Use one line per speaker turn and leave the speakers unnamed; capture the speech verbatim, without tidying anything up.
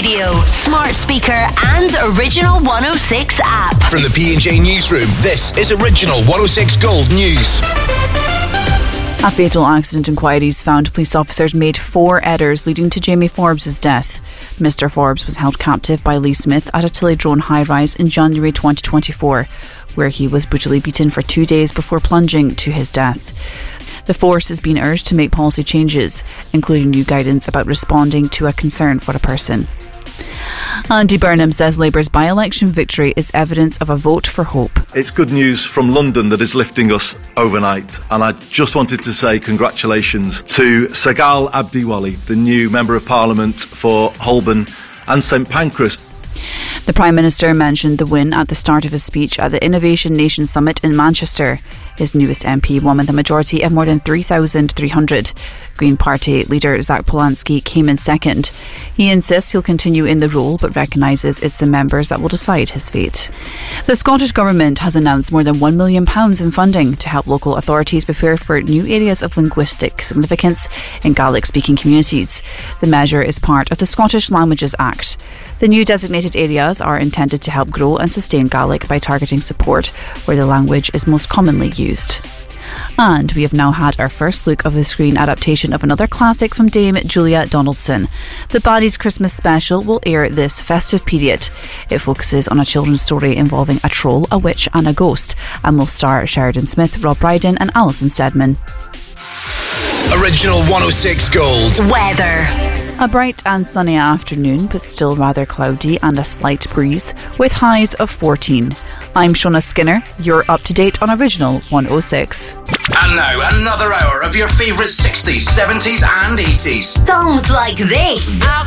radio, smart speaker and Original one oh six app.
From the P and J Newsroom, this is Original one oh six Gold News.
A fatal accident inquiries found police officers made four errors leading to Jamie Forbes' death. Mister Forbes was held captive by Lee Smith at a Tillydrone high-rise in January twenty twenty-four, where he was brutally beaten for two days before plunging to his death. The force has been urged to make policy changes, including new guidance about responding to a concern for a person. Andy Burnham says Labour's by-election victory is evidence of a vote for hope.
It's good news from London that is lifting us overnight, and I just wanted to say congratulations to Sagal Abdiwali, the new Member of Parliament for Holborn and St Pancras.
The Prime Minister mentioned the win at the start of his speech at the Innovation Nation Summit in Manchester. His newest M P won with a majority of more than three thousand three hundred. Green Party leader Zach Polanski came in second. He insists he'll continue in the role but recognises it's the members that will decide his fate. The Scottish Government has announced more than one million pounds in funding to help local authorities prepare for new areas of linguistic significance in Gaelic-speaking communities. The measure is part of the Scottish Languages Act. The new designated areas are intended to help grow and sustain Gaelic by targeting support where the language is most commonly used. And we have now had our first look of the screen adaptation of another classic from Dame Julia Donaldson. The Baddies Christmas special will air this festive period. It focuses on a children's story involving a troll, a witch and a ghost, and will star Sheridan Smith, Rob Brydon and Alison Steadman.
Original one oh six Gold
Weather.
A bright and sunny afternoon, but still rather cloudy and a slight breeze, with highs of fourteen. I'm Shona Skinner. You're up to date on Original one oh six.
And now another hour of your favourite sixties, seventies and eighties.
Songs like this.